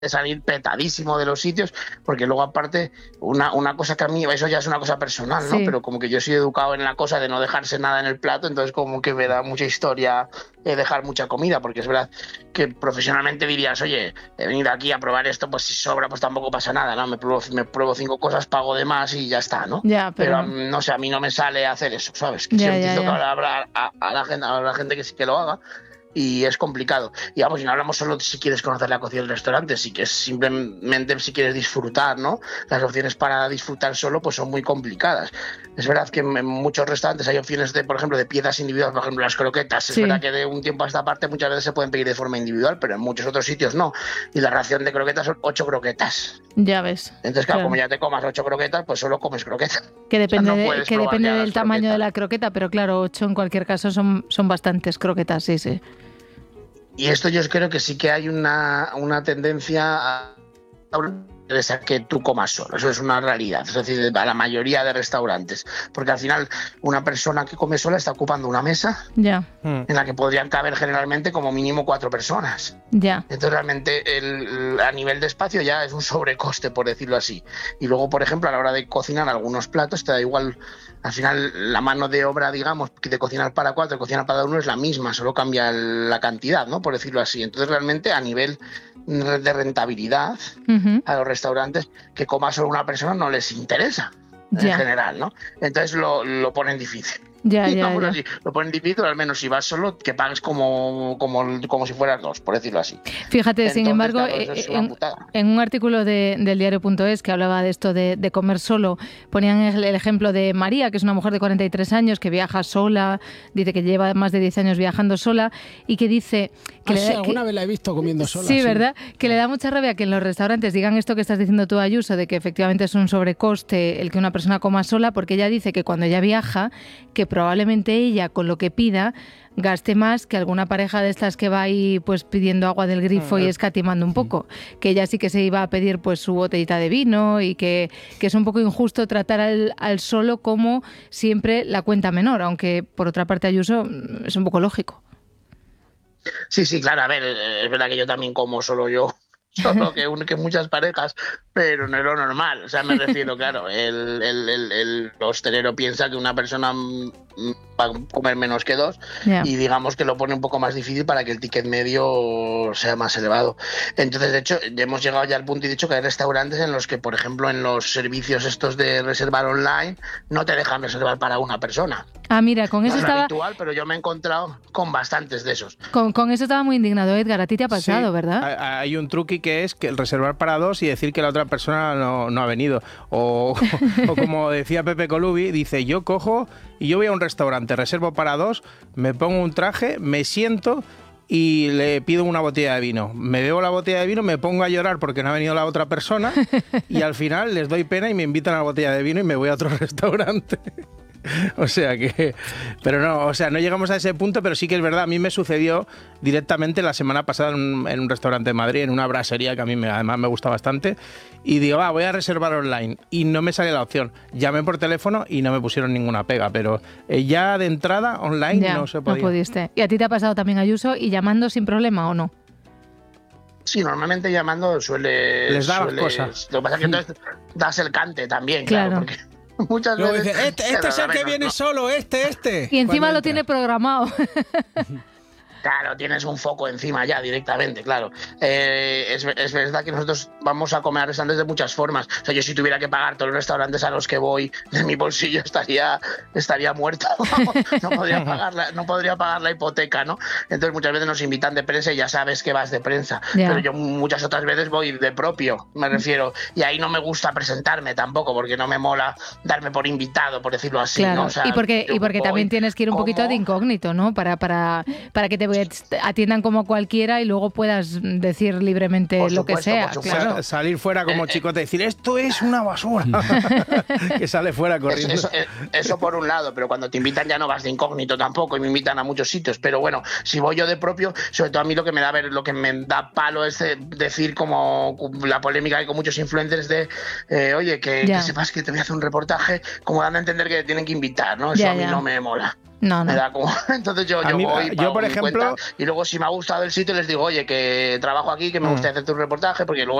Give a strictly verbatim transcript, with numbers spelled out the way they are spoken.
de salir petadísimo de los sitios, porque luego aparte, una, una cosa que a mí, eso ya es una cosa personal, ¿no? Sí. Pero como que yo soy educado en la cosa de no dejarse nada en el plato, entonces como que me da mucha historia eh, dejar mucha comida, porque es verdad que profesionalmente dirías, oye, he venido aquí a probar esto, pues si sobra, pues tampoco pasa nada, ¿no? Me pruebo, me pruebo cinco cosas, pago de más y ya está, ¿no? Ya, pero... Pero um, no sé, a mí no me sale hacer eso, ¿sabes? Que Ya, sí, ya, entiendo ya. que habrá a, a, la gente, a la gente que sí que lo haga, y es complicado. Y vamos, y no hablamos solo de si quieres conocer la cocina del restaurante, si que es simplemente si quieres disfrutar, ¿no? Las opciones para disfrutar solo pues son muy complicadas. Es verdad que en muchos restaurantes hay opciones de, por ejemplo, de piezas individuales, por ejemplo, las croquetas. Sí. Es verdad que de un tiempo a esta parte muchas veces se pueden pedir de forma individual, pero en muchos otros sitios no. Y la ración de croquetas son ocho croquetas. Ya ves. Entonces, claro, claro, como ya te comas ocho croquetas, pues solo comes croquetas. Que depende, o sea, no de, que depende del tamaño croquetas. de la croqueta, pero claro, ocho en cualquier caso son, son bastantes croquetas, sí, sí. Y esto yo creo que sí que hay una, una tendencia a que tú comas solo, eso es una realidad, es decir, a la mayoría de restaurantes, porque al final una persona que come sola está ocupando una mesa ya. en la que podrían caber generalmente como mínimo cuatro personas. Ya. Entonces realmente el, a nivel de espacio ya es un sobrecoste, por decirlo así. Y luego, por ejemplo, a la hora de cocinar algunos platos, te da igual, al final la mano de obra, digamos, de cocinar para cuatro, de cocinar para uno es la misma, solo cambia la cantidad, ¿no? Por decirlo así. Entonces realmente a nivel de rentabilidad, uh-huh, a los restaurantes que coma solo una persona no les interesa, ya, en general, ¿no? Entonces lo, lo ponen difícil. Ya, ya, ya. Así, lo ponen difícil, al menos si vas solo, que pagues como, como, como si fueras dos, por decirlo así. Fíjate, Entonces, sin embargo, claro, es en, en un artículo de, del diario punto es que hablaba de esto de, de comer solo, ponían el, el ejemplo de María, que es una mujer de cuarenta y tres años, que viaja sola, dice que lleva más de diez años viajando sola, y que dice... Que ah, le sí, da, alguna que, vez la he visto comiendo sola. Sí, sí, ¿verdad? Que le da mucha rabia que en los restaurantes digan esto que estás diciendo tú, Ayuso, de que efectivamente es un sobrecoste el que una persona coma sola, porque ella dice que cuando ella viaja, que probablemente ella, con lo que pida, gaste más que alguna pareja de estas que va ahí pues pidiendo agua del grifo y escatimando un poco, que ella sí que se iba a pedir pues su botellita de vino y que, que es un poco injusto tratar al, al solo como siempre la cuenta menor, aunque por otra parte, Ayuso, es un poco lógico. Sí, sí, claro, a ver, es verdad que yo también como solo yo, solo que, que muchas parejas, pero no es lo normal, o sea, me refiero, claro, el, el, el, el hostelero piensa que una persona va a comer menos que dos, yeah, y digamos que lo pone un poco más difícil para que el ticket medio sea más elevado. Entonces, de hecho, hemos llegado ya al punto y dicho que hay restaurantes en los que, por ejemplo, en los servicios estos de reservar online, no te dejan reservar para una persona. Ah, mira, con eso no es estaba... habitual, pero yo me he encontrado con bastantes de esos. Con, con eso estaba muy indignado, Edgar. A ti te ha pasado, sí, ¿verdad? Hay un truqui que es que el reservar para dos y decir que la otra persona no, no ha venido. O, o como decía Pepe Colubi, dice, yo cojo y yo voy a un restaurante, reservo para dos, me pongo un traje, me siento y le pido una botella de vino. Me bebo la botella de vino, me pongo a llorar porque no ha venido la otra persona y al final les doy pena y me invitan a la botella de vino y me voy a otro restaurante. O sea que, pero no, o sea, no llegamos a ese punto, pero sí que es verdad, a mí me sucedió directamente la semana pasada en un, en un restaurante de Madrid, en una brasería que a mí me, además me gusta bastante, y digo, va, ah, voy a reservar online, y no me sale la opción. Llamé por teléfono y no me pusieron ninguna pega, pero eh, ya de entrada online ya, no se podía. No pudiste. ¿Y a ti te ha pasado también, Ayuso, y llamando sin problema o no? Sí, normalmente llamando suele... Les da suele, cosas. Lo que pasa es que entonces das el cante también, claro, claro porque... Muchas Luego veces. Dice, este, este es el que viene no. solo, este, este. Y encima lo tiene programado. Claro, tienes un foco encima ya directamente, claro. Eh, es, es verdad que nosotros vamos a comer a restaurantes de muchas formas. O sea, yo si tuviera que pagar todos los restaurantes a los que voy de mi bolsillo estaría, estaría muerto. No podría pagar la, no podría pagar la hipoteca, ¿no? Entonces muchas veces nos invitan de prensa y ya sabes que vas de prensa. Yeah. Pero yo muchas otras veces voy de propio, me refiero. Y ahí no me gusta presentarme tampoco, porque no me mola darme por invitado, por decirlo así, claro. ¿no? O sea, y porque, y porque también tienes que ir un como... poquito de incógnito, ¿no? Para, para, para que te atiendan como cualquiera y luego puedas decir libremente por lo supuesto, que sea. por Claro. Salir fuera como eh, chicote y decir, esto es una basura. Que sale fuera corriendo. Eso, eso, eso por un lado, pero cuando te invitan ya no vas de incógnito tampoco y me invitan a muchos sitios. Pero bueno, si voy yo de propio, sobre todo a mí lo que me da ver, lo que me da palo es de decir como la polémica que hay con muchos influencers de eh, oye, que, que sepas que te voy a hacer un reportaje, como dando a entender que te tienen que invitar, ¿no? Eso ya, a mí ya. no me mola. No, no. Me da como... Entonces yo, yo mí, voy, yo por ejemplo, y luego si me ha gustado el sitio les digo, oye, que trabajo aquí, que me gustaría hacerte un reportaje, porque luego